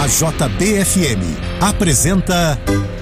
A JB-FM apresenta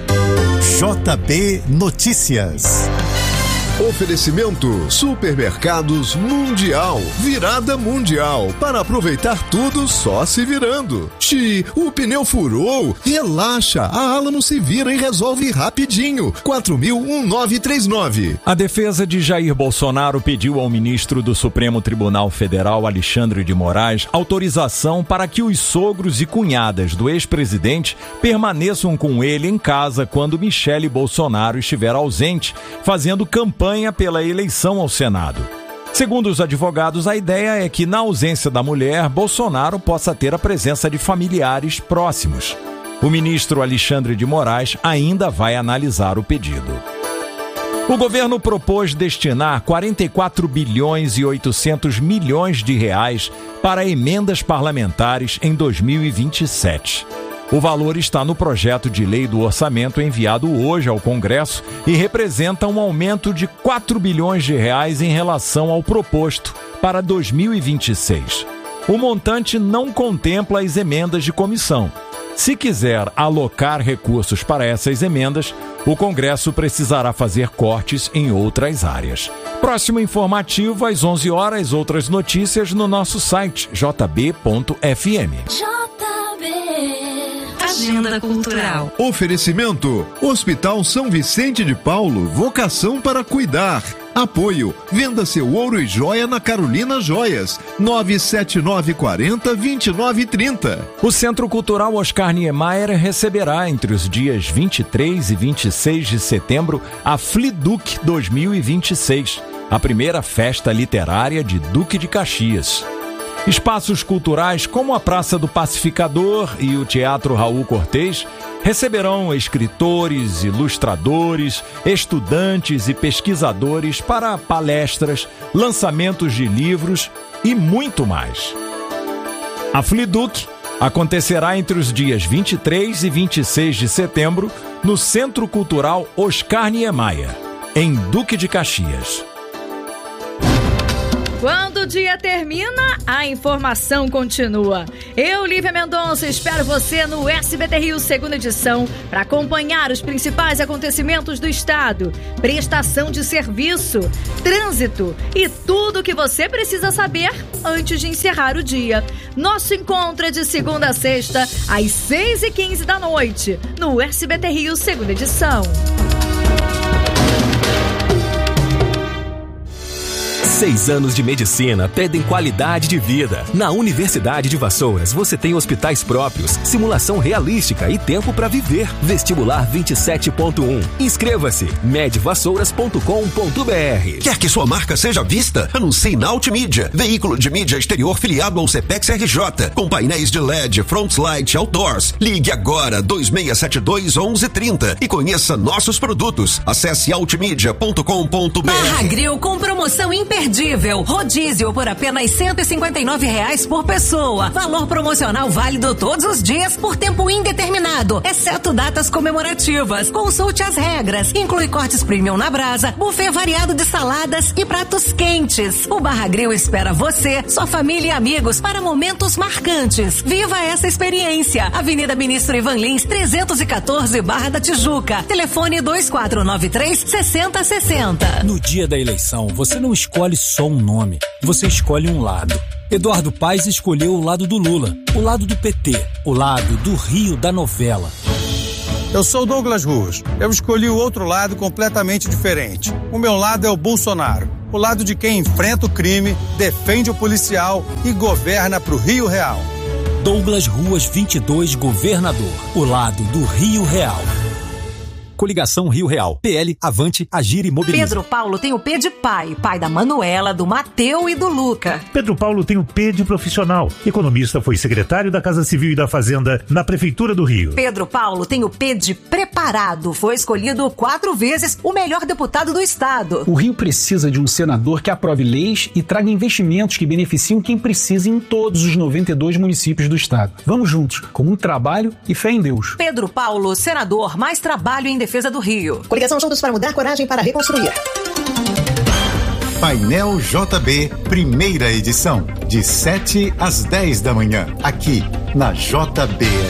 JB Notícias. Oferecimento Supermercados Mundial, virada mundial, para aproveitar tudo só se virando. O pneu furou, relaxa, a Alamo se vira e resolve rapidinho. 4000-1939. A defesa de Jair Bolsonaro pediu ao ministro do Supremo Tribunal Federal, Alexandre de Moraes, autorização para que os sogros e cunhadas do ex-presidente permaneçam com ele em casa quando Michele Bolsonaro estiver ausente, fazendo campanha pela eleição ao Senado. Segundo os advogados, a ideia é que, na ausência da mulher, Bolsonaro possa ter a presença de familiares próximos. O ministro Alexandre de Moraes ainda vai analisar o pedido. O governo propôs destinar 44 bilhões e 800 milhões de reais para emendas parlamentares em 2027. O valor está no projeto de lei do orçamento enviado hoje ao Congresso e representa um aumento de 4 bilhões de reais em relação ao proposto para 2026. O montante não contempla as emendas de comissão. Se quiser alocar recursos para essas emendas, o Congresso precisará fazer cortes em outras áreas. Próximo informativo às 11 horas, outras notícias no nosso site jb.fm. Agenda Cultural. Oferecimento Hospital São Vicente de Paulo, vocação para cuidar. Apoio, venda seu ouro e joia na Carolina Joias, 97940-2930. O Centro Cultural Oscar Niemeyer receberá entre os dias 23 e 26 de setembro a FliDuc 2026, a primeira festa literária de Duque de Caxias. Espaços culturais como a Praça do Pacificador e o Teatro Raul Cortez receberão escritores, ilustradores, estudantes e pesquisadores para palestras, lançamentos de livros e muito mais. A FliDuc acontecerá entre os dias 23 e 26 de setembro no Centro Cultural Oscar Niemeyer, em Duque de Caxias. Quando o dia termina, a informação continua. Eu, Lívia Mendonça, espero você no SBT Rio segunda edição para acompanhar os principais acontecimentos do estado, prestação de serviço, trânsito e tudo o que você precisa saber antes de encerrar o dia. Nosso encontro é de segunda a sexta, às 6h15 da noite, no SBT Rio segunda edição. 6 anos de medicina pedem qualidade de vida. Na Universidade de Vassouras, você tem hospitais próprios, simulação realística e tempo para viver. Vestibular 27.1. Inscreva-se. medvassouras.com.br. Quer que sua marca seja vista? Anuncie na Ultimídia. Veículo de mídia exterior filiado ao CPEX RJ, com painéis de LED, front light, outdoors. Ligue agora 2672-1130 e conheça nossos produtos. Acesse altimedia.com.br. Barra Grill com promoção imperdível. Rodízio por apenas R$159 por pessoa. Valor promocional válido todos os dias por tempo indeterminado, exceto datas comemorativas. Consulte as regras. Inclui cortes premium na brasa, buffet variado de saladas e pratos quentes. O Barra Grill espera você, sua família e amigos para momentos marcantes. Viva essa experiência. Avenida Ministro Ivan Lins, 314, Barra da Tijuca. Telefone 2493-6060. No dia da eleição, você não escolhe só um nome, você escolhe um lado. Eduardo Paes escolheu o lado do Lula, o lado do PT, o lado do Rio da novela. Eu sou Douglas Ruas. Eu escolhi o outro lado completamente diferente. O meu lado é o Bolsonaro, o lado de quem enfrenta o crime, defende o policial e governa pro Rio Real. Douglas Ruas 22, governador, o lado do Rio Real. Coligação Rio Real. PL, Avante, Agir e Mobiliza. Pedro Paulo tem o P de pai, pai da Manuela, do Mateu e do Luca. Pedro Paulo tem o P de profissional. Economista, foi secretário da Casa Civil e da Fazenda na Prefeitura do Rio. Pedro Paulo tem o P de preparado. Foi escolhido 4 vezes o melhor deputado do estado. O Rio precisa de um senador que aprove leis e traga investimentos que beneficiam quem precisa em todos os 92 municípios do estado. Vamos juntos, com muito trabalho e fé em Deus. Pedro Paulo, senador, mais trabalho em defesa do Rio. Coligação Juntos para Mudar, coragem para reconstruir. Painel JB, primeira edição, de 7 às 10 da manhã, aqui na JB.